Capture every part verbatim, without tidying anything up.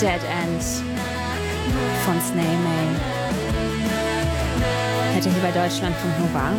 Dead End von Snail Mail. Hätte hier bei Deutschlandfunk Nova.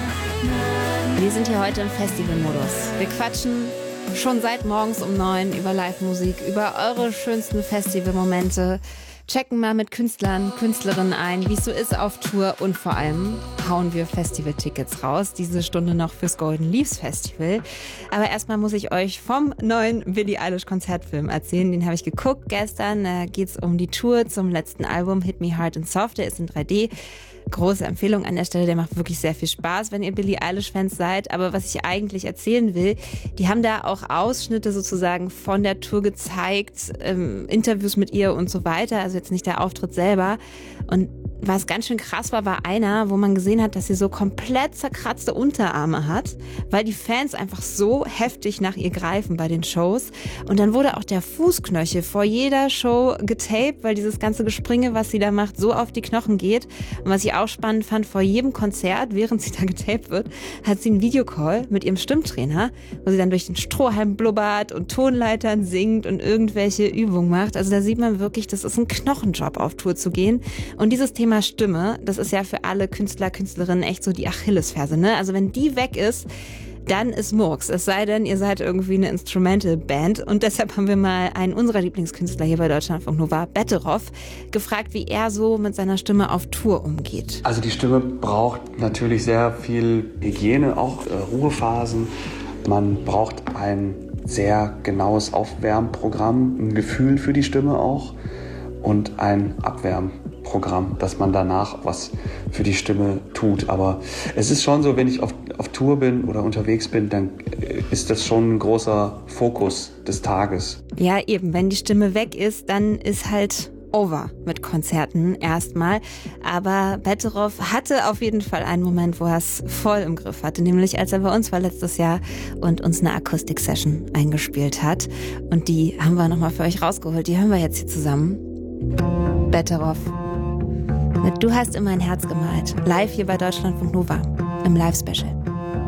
Wir sind hier heute im Festivalmodus. Wir quatschen schon seit morgens um neun über Live-Musik, über eure schönsten Festivalmomente, checken mal mit Künstlern, Künstlerinnen ein, wie es so ist auf Tour und vor allem hauen wir Festival-Tickets raus, diese Stunde noch fürs Golden Leaves Festival. Aber erstmal muss ich euch vom neuen Billie Eilish Konzertfilm erzählen, den habe ich geguckt gestern. Da geht es um die Tour zum letzten Album Hit Me Hard and Soft, der ist in drei D. Große Empfehlung an der Stelle, der macht wirklich sehr viel Spaß, wenn ihr Billie Eilish-Fans seid. Aber was ich eigentlich erzählen will, die haben da auch Ausschnitte sozusagen von der Tour gezeigt, ähm, Interviews mit ihr und so weiter, also jetzt nicht der Auftritt selber. Und was ganz schön krass war, war einer, wo man gesehen hat, dass sie so komplett zerkratzte Unterarme hat, weil die Fans einfach so heftig nach ihr greifen bei den Shows. Und dann wurde auch der Fußknöchel vor jeder Show getaped, weil dieses ganze Gespringe, was sie da macht, so auf die Knochen geht. Und was ich auch spannend fand, vor jedem Konzert, während sie da getaped wird, hat sie einen Videocall mit ihrem Stimmtrainer, wo sie dann durch den Strohhalm blubbert und Tonleitern singt und irgendwelche Übungen macht. Also da sieht man wirklich, das ist ein Knochenjob, auf Tour zu gehen. Und dieses Thema Stimme, das ist ja für alle Künstler, Künstlerinnen echt so die Achillesferse, ne? Also wenn die weg ist, dann ist Murks. Es sei denn, ihr seid irgendwie eine Instrumental-Band. Und deshalb haben wir mal einen unserer Lieblingskünstler hier bei Deutschlandfunk Nova, Betteroff, gefragt, wie er so mit seiner Stimme auf Tour umgeht. Also die Stimme braucht natürlich sehr viel Hygiene, auch äh, Ruhephasen. Man braucht ein sehr genaues Aufwärmprogramm, ein Gefühl für die Stimme auch und ein Abwärmprogramm, dass man danach was für die Stimme tut. Aber es ist schon so, wenn ich auf, auf Tour bin oder unterwegs bin, dann ist das schon ein großer Fokus des Tages. Ja, eben, wenn die Stimme weg ist, dann ist halt over mit Konzerten erstmal. Aber Betteroff hatte auf jeden Fall einen Moment, wo er es voll im Griff hatte, nämlich als er bei uns war letztes Jahr und uns eine Akustik-Session eingespielt hat. Und die haben wir nochmal für euch rausgeholt. Die hören wir jetzt hier zusammen. Betteroff. Du hast immer ein Herz gemalt. Live hier bei Deutschlandfunk Nova. Im Live-Special.